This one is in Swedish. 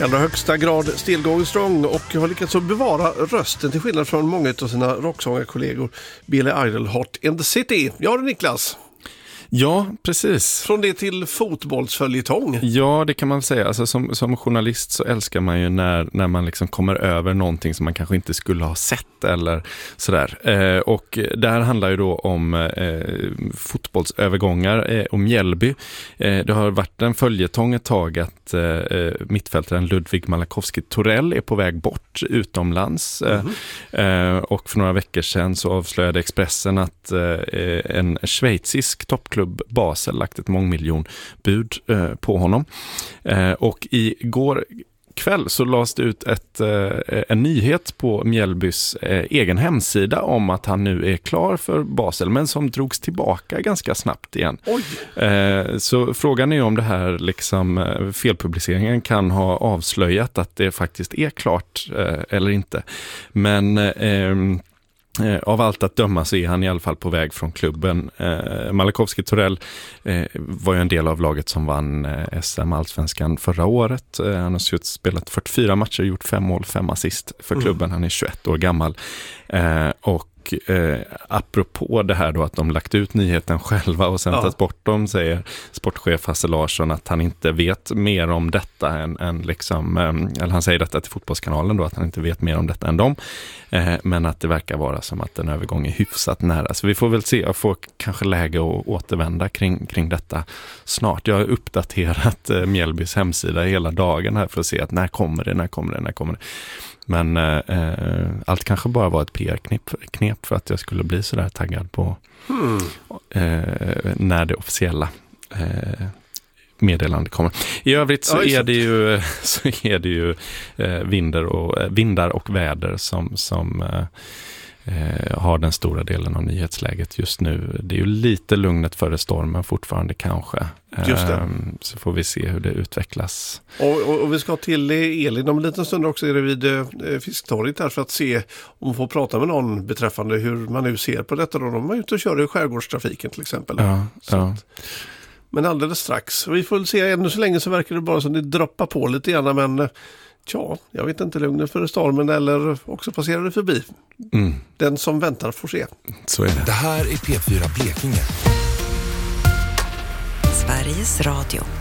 I allra högsta grad still going strong och har lyckats att bevara rösten till skillnad från många av sina rocksångarkollegor. Billy Idol, Hot in the City. Ja, det Niklas. Ja, precis. Från det till fotbollsföljetong. Ja, det kan man säga. Alltså, som journalist så älskar man ju när man liksom kommer över någonting som man kanske inte skulle ha sett eller sådär. Och det här handlar ju då om fotbollsövergångar om Mjällby. Det har varit en följetong ett tag att mittfältaren Ludvig Malakowski-Torell är på väg bort utomlands. Och för några veckor sedan så avslöjade Expressen att en schweizisk toppklubb Basel lagt ett mångmiljonbud på honom. Och igår kväll så lades det ut en nyhet på Mjällbys egen hemsida om att han nu är klar för Basel, men som drogs tillbaka ganska snabbt igen. Så frågan är om det här liksom, felpubliceringen kan ha avslöjat att det faktiskt är klart eller inte. Men av allt att döma så är han i alla fall på väg från klubben. Malakowski-Torell var ju en del av laget som vann SM-allsvenskan förra året. Han har spelat 44 matcher och gjort 5 mål, 5 assist för klubben. Han är 21 år gammal. Och apropå det här då att de lagt ut nyheten själva och sen tagit bort dem, säger sportchef Hasse Larsson att han inte vet mer om detta än liksom, eller han säger detta till Fotbollskanalen då, att han inte vet mer om detta än dem, men att det verkar vara som att en övergång är hyfsat nära. Så vi får väl se, jag får kanske läge att återvända kring detta snart. Jag har uppdaterat Mjällbys hemsida hela dagen här för att se att när kommer det. Men allt kanske bara var ett PR-knep för att jag skulle bli så där taggad på när det officiella meddelandet kommer. I övrigt så är det ju vindar och väder som har den stora delen av nyhetsläget just nu. Det är ju lite lugnet före stormen fortfarande kanske. Just det. Så får vi se hur det utvecklas. Och vi ska till Elin om en liten stund också, är det vid Fisktorget här för att se om man får prata med någon beträffande hur man nu ser på detta. Då de är ute och kör i skärgårdstrafiken till exempel. Men alldeles strax. Vi får se, ännu så länge så verkar det bara som det droppar på lite grann, men jag vet inte, lugnet för stormen eller också passerar det förbi. Den som väntar får se. Så är det. Det här är P4 Blekinge. Sveriges Radio.